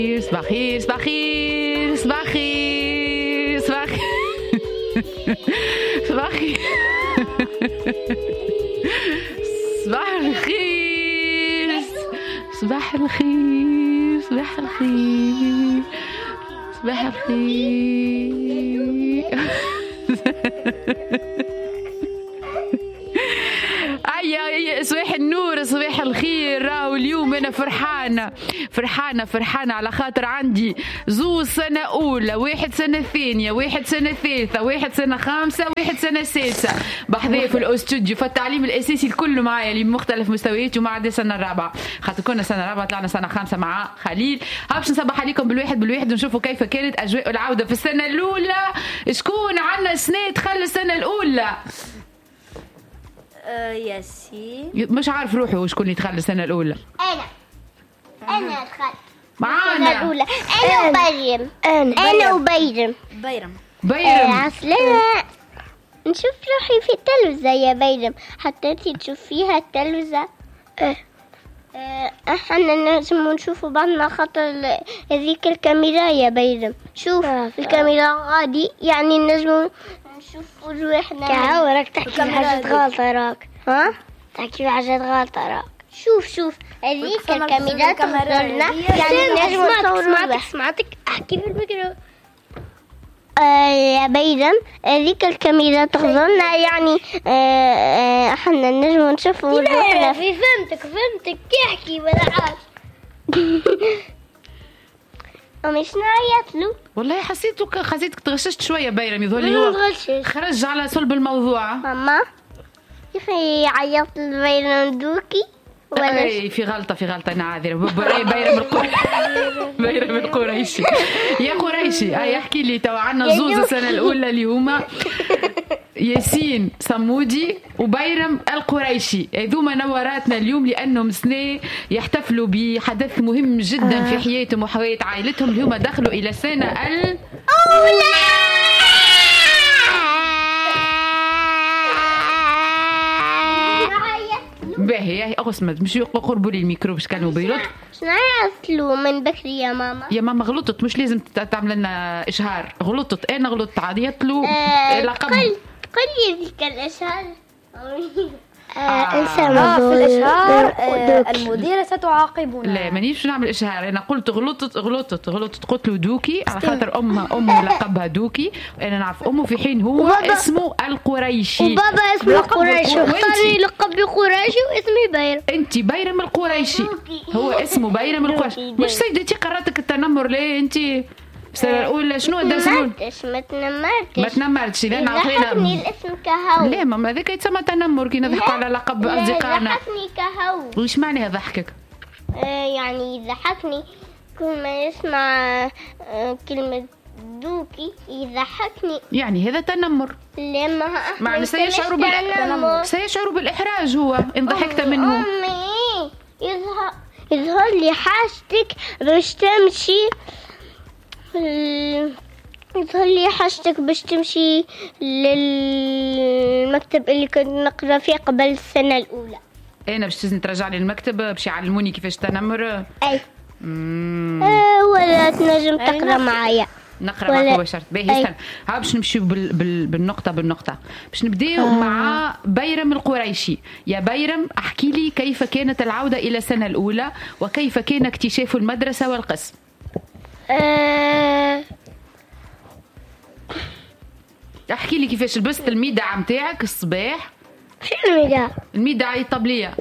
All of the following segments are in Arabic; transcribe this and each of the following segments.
صباح خير صباح خير صباح خير صباح خير صباح خير صباح الخير صباح الخير صباح الخير صباح الخير. أي صباح النور صباح الخير. راهو اليوم أنا فرحانة على خاطر عندي زوز سنة أولى، واحد سنة ثانية، واحد سنة ثالثة، واحد سنة خامسة، واحد سنة سادسة بحذايا في الأستوديو. فالتعليم الأساسي الكل معايا اللي بمختلف مستويات وما عدا سنة الرابعة، خاطر كنا سنة رابعة طلعنا سنة خامسة مع خليل. باش نصبح عليكم بالواحد ونشوفوا كيف كانت أجواء العودة في السنة الأولى. شكون عنا سنة دخل السنة الأولى؟ ياسين. مش عارف روحه شكون اللي دخل السنة الأولى. أنا دخلت معانا السنة الأولى. أنا وبيرم. بيرم. عسلامة. نشوف روحي في التلفزة يا بيرم، حتى انتي تشوفيها التلفزة. احنا لازم نشوفوا بعضنا خاطر هذيك الكاميرا يا بيرم. شوف الكاميرا غادي يعني نجم نشوفوا روحنا. كهو راك تحكي حاجات غلطة راك. ها تحكي حاجات غلطة راك. شوف هذيك الكاميرا تغزلنا يعني نجم نصور. سمعتك احكي في الميكرو. يا بيرم هذيك الكاميرا تغزلنا يعني احنا نجم نشوفوا روحنا. في فهمتك كيحكي ولا عارف. ومش نعيط له والله حسيتك تغششت شوية بيرم، يظهر لي هو خرج على صلب الموضوع. ماما كيف يعيط البيرم دوكي ولا في غلطة أنا عاذرة. بيرم القريشي يا قريشي. احكي لي توا عنا زوز السنة الأولى اللي هما ياسين صمودي وبيرم القريشي. هذوما نوراتنا اليوم لأنهم سنة يحتفلوا بحدث مهم جدا في حياتهم وحياة عائلتهم، اللي هما دخلوا إلى السنة الأولى. باهي اغسمت مش قربوا لي الميكرو باش كانوا بيلط. شنو عيطلو من بكري يا ماما؟ يا ماما غلطت، مش لازم تعمل لنا اشهار. غلطت انا غلطت عيطت له لقب. قل ذيك الاشهار. في الاشهار المديرة ستعاقبنا. لا مانيش نعمل اشهار، انا قلت غلطت قلت له دوكي على خاطر امه لقبها دوكي وانا نعرف امه في حين هو اسمه القريشي وبابا اسمه القريشي واختاري لقبي قريشي واسمي بيرم. انت بيرم القريشي هو اسمه بيرم القريشي. مش سيدتي قراتك التنمر ليه انت السنة الأولى؟ شنو الدرس الأول؟ ما تنمرتش إذا عطينا الاسم كهو. لا ماما هذاك يتسمى تنمر كي نضحكوا على لقب أصدقائنا. يضحكني كهو. وش معنى ضحكك؟ يعني يضحكني كل ما يسمع كلمة دوكي يضحكني. يعني هذا تنمر. لما معنى سيشعر بالإحراج هو إن ضحكت منه. أمي يظهر لي حاجتك باش تمشي. يظهر لي حاجتك باش تمشي للمكتب اللي كنت نقرا فيه قبل السنة الأولى. أنا باش ترجع لي المكتب باش يعلموني كيفاش تنمر. أي ولا تنجم تقرا معايا. نقرا معك مباشرة. باهي استنى باش نمشيو بالنقطة باش نبداو مع بيرم القريشي. يا بيرم احكي لي كيف كانت العودة إلى السنة الأولى وكيف كان اكتشاف المدرسة والقسم. احكي لي كيفاش لبست الميدع متاعك الصباح. شنو الميدع؟ الميدع هي الطبلية.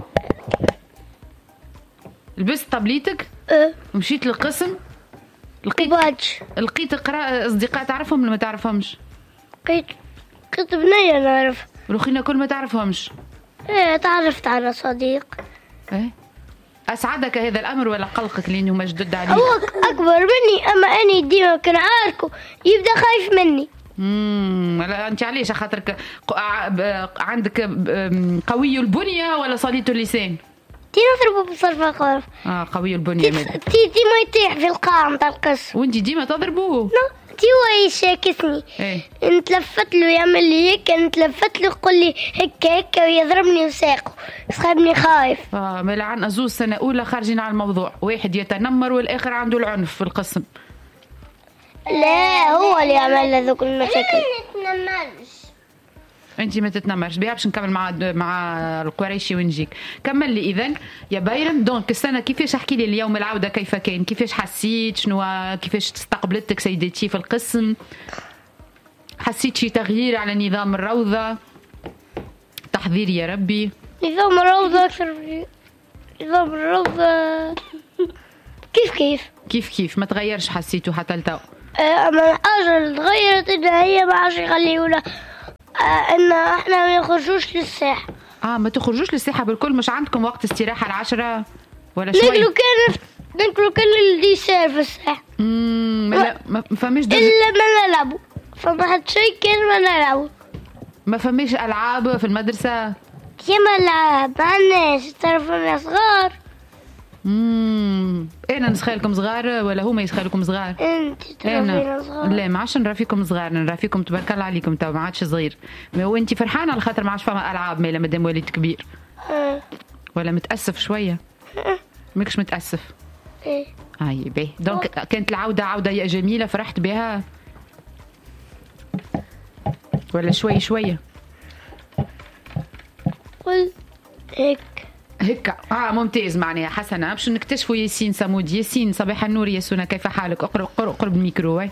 لبست طبليتك ومشيت للقسم. لقيت اصدقاء تعرفهم ولا ما تعرفهمش؟ لقيت بنية نعرف. الاخرين كل ما تعرفهمش. تعرفت على صديق. أسعدك هذا الأمر ولا قلقك لأنه مجدد عليك؟ هو أكبر مني أما أنا ديما كان عاركو يبدأ خايف مني. أنت علاش خاطرك عندك قوي البنية ولا صليت اللسان؟ نضربه بصرف القرف. قوي البنية ديما يطيح في القاع نتاع القسم. وانت ديما تضربوه؟ هو يشاكسني. ايه نتلفت له يعمل لي هيك، نتلفت له يقول لي هيك هيك ويضربني وساقه، يسخبني خايف. ملعن أزوز سنة أولى خارجين على الموضوع، واحد يتنمر والآخر عنده العنف في القسم. لا هو اللي عمل هذوك المشاكل. أنا ما نتنمرش. انت ما تتنمرش بها باش نكمل مع القريشي ونجيك. كمل لي اذا يا بايرن. دونك السنه كيفاش، احكي لي اليوم العوده كيف كان، كيفاش حسيت، شنو كيفاش استقبلتك سيدتي في القسم، حسيت شي تغيير على نظام الروضه، تحضير يا ربي؟ نظام الروضه اكثر. نظام الروضه كيف ما تغيرش حسيتوا حتى لتو؟ اما الحاجه اللي تغيرت ان هي ما عادش يخليونا ان احنا ما نخرجوش للساحه. ما تخرجوش للساحه بالكل؟ مش عندكم وقت استراحه العشرة ولا شوي؟ ناكلو كان الديسير في الساحه. ما فماش الا ما نلعبوا، فما حد شيء كان ما نلعبوا. ما فماش العاب في المدرسه؟ كيما العاب معناش تعرفونا صغار. انا نسخالكم صغار ولا هما يسخالكم صغار؟ انت ترى صغار. لا ما عادش نرى فيكم صغار، نرى فيكم تبارك الله عليكم تو ما عادش صغير. هو انت فرحانه على خاطر ما عادش فما العاب مالا مادام وليت كبير؟ ولا متاسف شويه؟ ماكش متاسف؟ ايه باهي. دونك كانت العوده عوده يا جميله، فرحت بها ولا شويه؟ قل هيك ممتاز. معناها حسنا باش نكتشفوا ياسين صمود. ياسين صباح النور ياسونا، كيف حالك؟ قرب الميكرو.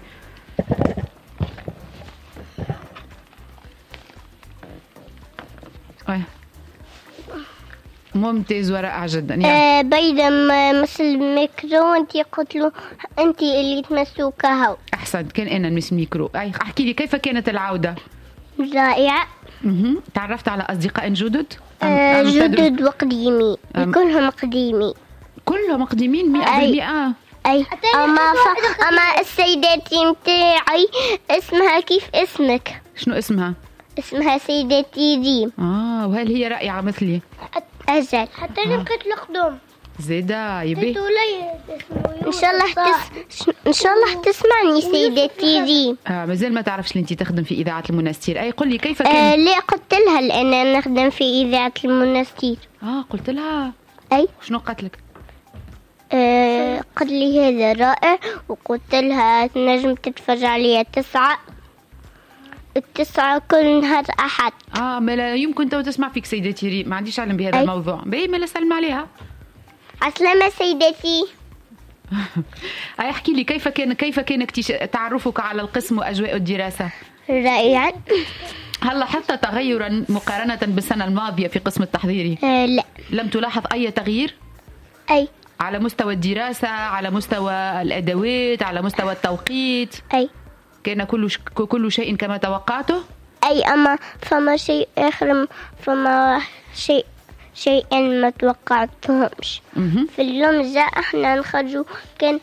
ممتاز ورائع جدا. بينما مثل الميكرو انت قلت له انت اللي تمسوكه هو. احسنت، كان انا نمس الميكرو. احكي لي كيف كانت العوده؟ رائعه. تعرفت على اصدقاء جدد؟ جدد وقديمين. كلهم قديمين 100%. اي اما السيداتي متاعي اسمها كيف اسمك؟ شنو اسمها؟ اسمها سيداتي ديم. وهل هي رائعه مثلي؟ أجل. حتى أنا بقيت القدوم زيدا يبي. إن شاء الله تسمعني سيدتي دي. مازال ما تعرفش اللي أنت تخدم في إذاعة المنستير. قل لي كيف كان؟ لا قلت لها لأن نخدم في إذاعة المنستير. قلت لها؟ أي. شنو قالت لك؟ قلت لي هذا رائع، وقلت لها تنجم تتفرج عليها 9 كل نهار أحد. ما لا يمكن تو تسمع فيك سيدتي ريم، ما عنديش علم بهذا الموضوع. باهي ما لا سلم عليها. عسلامة سيدتي. احكي لي كيف كان تعرفك على القسم وأجواء الدراسة؟ رائعا. هل لاحظت تغيرا مقارنة بالسنة الماضية في قسم التحضيري؟ لا. لم تلاحظ أي تغيير؟ أي. على مستوى الدراسة، على مستوى الأدوات، على مستوى التوقيت؟ أي. كان كل شيء كما توقعته؟ أي أما فما شيء آخر، فما شيء ما توقعتهمش. في اليوم جاء احنا نخرجوا كان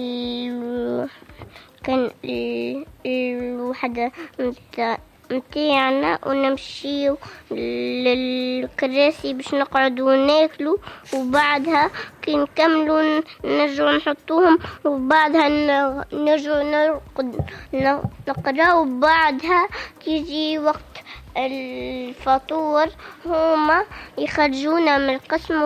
الوحدة متاعنا ونمشيو للكراسي باش نقعدوا ناكلوا، وبعدها كي نكملوا نرجعوا نحطوهم، وبعدها نرجعوا نقرا، وبعدها كيجي وقت الفطور هما يخرجونا من القسم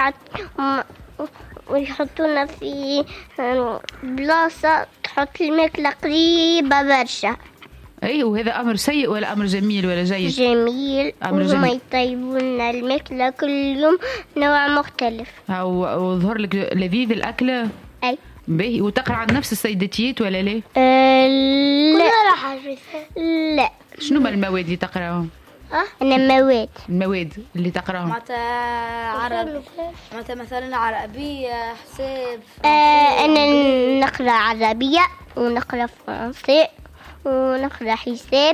ويحطونا في بلاصة تحط الماكلة قريبة برشا. وهذا أمر سيء ولا أمر جميل ولا جيد؟ جميل. وهما يطيبون الماكلة كل يوم نوع مختلف. وظهر لك لذيذ الأكل؟ أي. باهي. وتقرأ عن نفس السيداتيات ولا لا؟ لا. شنو ما المواد اللي تقراهم؟ أنا المواد اللي تقراهم معناتها مثلا عربية، حساب. أنا نقرأ عربية ونقرأ فرنسي ونقرأ حساب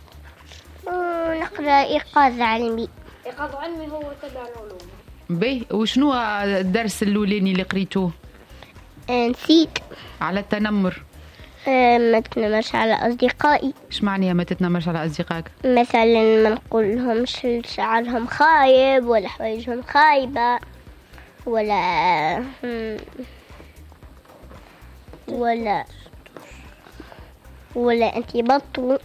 ونقرأ إيقاظ علمي. إيقاظ علمي هو تبع العلوم. باهي. وشنو الدرس الأولاني اللي قريتوه؟ نسيت. على التنمر. ما تتنمرش على أصدقائي. ايش معناها ما تتنمرش على أصدقائك؟ مثلا ما نقولهمش شعرهم خايب ولا حوايجهم خايبة ولا. ولا أنت بطو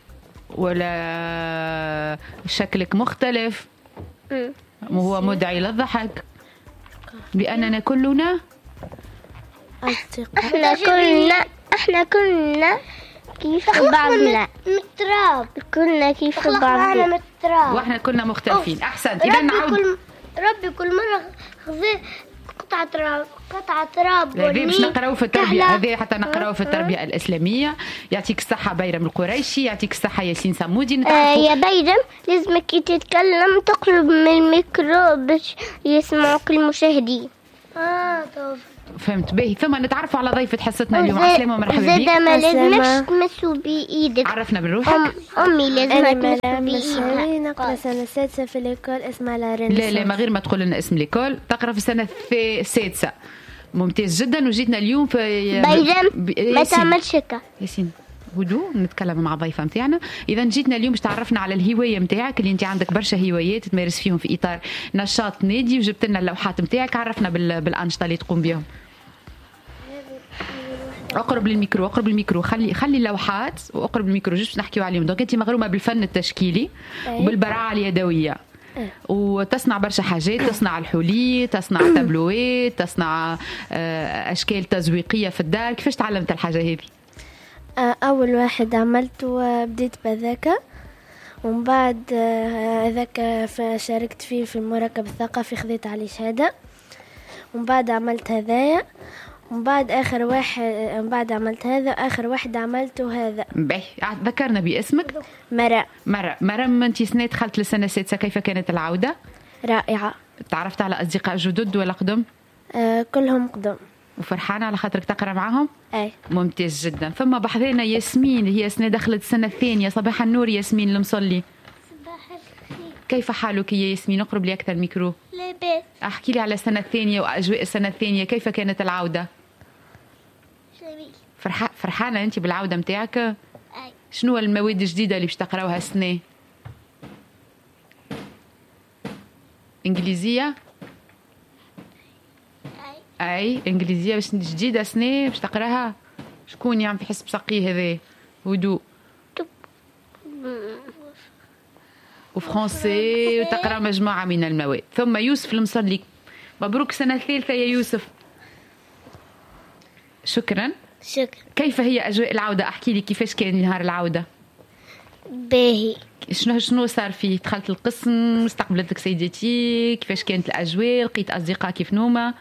ولا شكلك مختلف وهو مدعي للضحك بأننا كلنا احنا كلنا كيف بعضنا متراب كلنا كيف بعضنا واحنا كلنا مختلفين. احسنت. اذا نعود ربي كل مره خذ قطعه تراب هذه باش نقراو في التربيه هذه حتى نقراو في التربيه الاسلاميه. يعطيك الصحه بيرم القريشي. يعطيك الصحه ياسين صمودي. يا بيرم لازمك كي تتكلم تقرب من الميكرو باش يسمعوك المشاهدين. فهمت باهي. ثم نتعرفوا على ضيفة حصتنا اليوم. عسلامة ومرحبا بك. زاد ما لازمكش تمسوا بإيدك. عرفنا بروحك. أمي لازم تمسوا بإيدك. نقرأ سنة سادسة في الإيكول اسمها لارين. لا ما غير ما تقول لنا اسم الإيكول. تقرأ في السنة السادسة. ممتاز جدا. وجيتنا اليوم في بيرم ما تعملش هكا ياسين. هدوء نتكلم مع ضيفة متاعنا. إذا جيتنا اليوم باش تعرفنا على الهواية متاعك اللي أنت عندك برشا هوايات تمارس فيهم في إطار نشاط نادي وجبت لنا اللوحات متاعك. عرفنا بالأنشطة اللي تقوم بهم. اقرب للميكرو خلي اللوحات واقرب الميكرو جوست نحكيو عليهم. دونك انت مغرومه بالفن التشكيلي وبالبراعه اليدويه وتصنع برشا حاجات. تصنع الحلي تصنع تابلوات تصنع اشكال تزويقيه في الدار. كيفاش تعلمت الحاجه هذه؟ اول واحد عملت وبديت بذاك ومن بعد هذاك شاركت فيه في المركب الثقافي خذيت عليه شهاده ومن بعد عملت هذايا ومن بعد آخر واحد بعد عملت هذا آخر واحد عملته هذا. باهي ذكرنا باسمك. مرام أنت سنة دخلت للسنة السادسة. كيف كانت العودة؟ رائعة. تعرفت على أصدقاء جدد ولا قدم؟ كلهم قدم. وفرحانة على خاطرك تقرأ معهم؟ أي. ممتاز جدا. ثم بحذانا ياسمين هي سنة دخلت السنة الثانية. صباح النور ياسمين المصلي. كيف حالك يا ياسمين؟ اقرب لي أكثر الميكرو. لاباس. احكي لي على السنة الثانية وأجواء السنة الثانية. كيف كانت العودة؟ جميل. فرحانة أنت بالعودة متاعك؟ أي. شنو المواد الجديدة اللي باش تقراوها السنة؟ إنجليزية؟ أي إنجليزية باش جديدة سنة باش تقراها. شكون يعني في حسب سقيه هذا؟ هدوء. وفرنسي وتقرأ مجموعة من المواد. ثم يوسف المصلي. مبروك سنة ثالثة يا يوسف. شكرا. كيف هي أجواء العودة؟ أحكي لي كيفاش كان نهار العودة؟ باهي. شنو صار فيه؟ دخلت القسم استقبلتك سيدتي. كيفاش كانت الأجواء؟ لقيت أصدقاء كيف نوما؟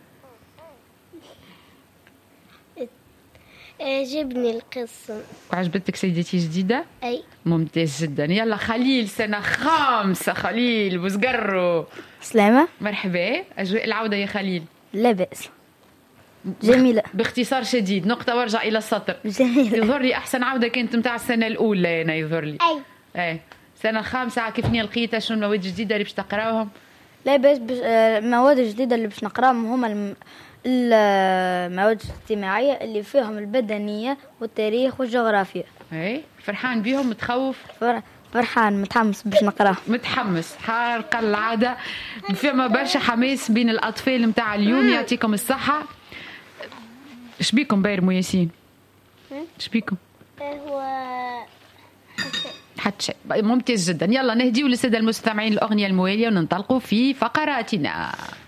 عجبني القسم. وعجبتك سيدتي جديدة؟ أي. ممتاز جدا. يلا خليل سنة خامسة. خليل بوزقرو. سلامة. مرحبا. أجواء العودة يا خليل؟ لا بأس. جميلة. باختصار شديد نقطة وارجع إلى السطر. جميلة. يظهر لي أحسن عودة كانت متاع السنة الأولى. أنا يظهر لي. أي. السنة الخامسة كيف لقيتها؟ شنو المواد الجديدة اللي باش تقراوهم؟ لا بس المواد الجديدة اللي باش نقراهم هما المواد الاجتماعية اللي فيهم البدنية والتاريخ والجغرافيا. اي فرحان بيهم؟ متخوف؟ فرحان متحمس باش نقراه. متحمس حارقة العادة. فيما برشا حماس بين الأطفال متاع اليوم. يعطيكم الصحة. شبيكم بايرمو ياسين؟ شبيكم؟ هو حتى شيء. ممتاز جدا. يلا نهديو للسادة المستمعين الأغنية الموالية وننطلقوا في فقراتنا.